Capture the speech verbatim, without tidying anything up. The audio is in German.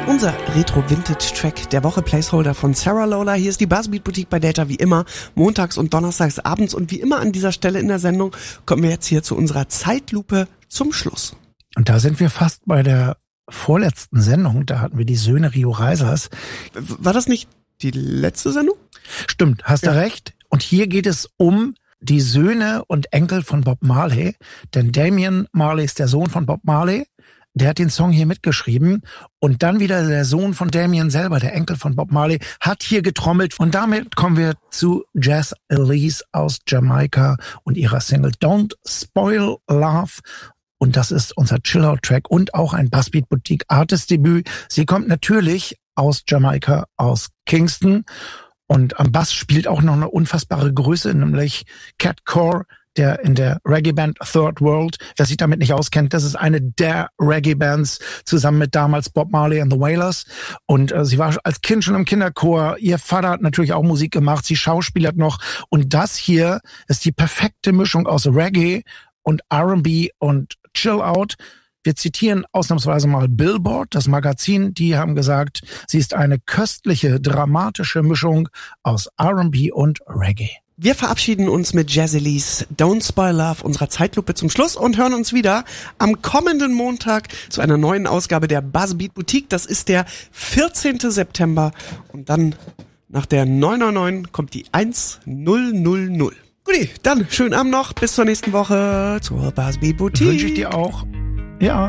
Unser Retro-Vintage-Track der Woche, Placeholder von Sarah Lola. Hier ist die Buzzbeat Boutique bei Delta wie immer, montags und donnerstags abends. Und wie immer an dieser Stelle in der Sendung kommen wir jetzt hier zu unserer Zeitlupe zum Schluss. Und da sind wir fast bei der vorletzten Sendung. Da hatten wir die Söhne Rio Reisers. War das nicht die letzte Sendung? Stimmt, hast ja. du recht. Und hier geht es um die Söhne und Enkel von Bob Marley. Denn Damian Marley ist der Sohn von Bob Marley. Der hat den Song hier mitgeschrieben und dann wieder der Sohn von Damian selber, der Enkel von Bob Marley, hat hier getrommelt. Und damit kommen wir zu Jazz Elise aus Jamaika und ihrer Single Don't Spoil Love. Und das ist unser Chill-Out-Track und auch ein Buzzbeat Boutique Artist-Debüt. Sie kommt natürlich aus Jamaika, aus Kingston. Und am Bass spielt auch noch eine unfassbare Größe, nämlich Cat Core, der in der Reggae-Band Third World, wer sich damit nicht auskennt, das ist eine der Reggae-Bands, zusammen mit damals Bob Marley and the Wailers. Und äh, sie war als Kind schon im Kinderchor. Ihr Vater hat natürlich auch Musik gemacht, sie schauspielert noch. Und das hier ist die perfekte Mischung aus Reggae und R and B und Chill-Out. Wir zitieren ausnahmsweise mal Billboard, das Magazin. Die haben gesagt, sie ist eine köstliche, dramatische Mischung aus R and B und Reggae. Wir verabschieden uns mit Jazz Elise Don't Spoil Love, unserer Zeitlupe zum Schluss, und hören uns wieder am kommenden Montag zu einer neuen Ausgabe der Buzzbeat Boutique. Das ist der vierzehnten September und dann nach der neun neun neun kommt die hundertzehn. Guti, dann schönen Abend noch, bis zur nächsten Woche zur Buzzbeat Boutique. Wünsche ich dir auch. Ja.